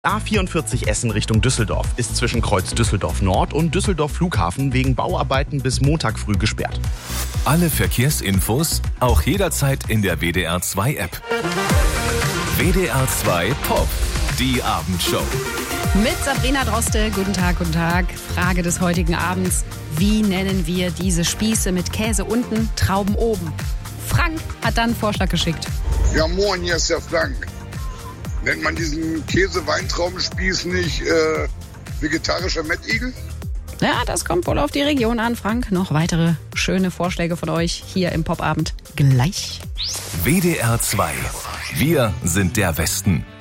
A44 Essen Richtung Düsseldorf ist zwischen Kreuz Düsseldorf Nord und Düsseldorf Flughafen wegen Bauarbeiten bis Montag früh gesperrt. Alle Verkehrsinfos auch jederzeit in der WDR 2 App. WDR 2 Pop, die Abendshow. Mit Sabrina Droste. Guten Tag, guten Tag. Frage des heutigen Abends. Wie nennen wir diese Spieße mit Käse unten, Trauben oben? Frank hat dann einen Vorschlag geschickt. Ja, moin, hier ist der Frank. Nennt man diesen Käse-Weintraubenspieß nicht vegetarischer Mettigel? Ja, das kommt wohl auf die Region an, Frank. Noch weitere schöne Vorschläge von euch hier im Popabend gleich. WDR 2. Wir sind der Westen.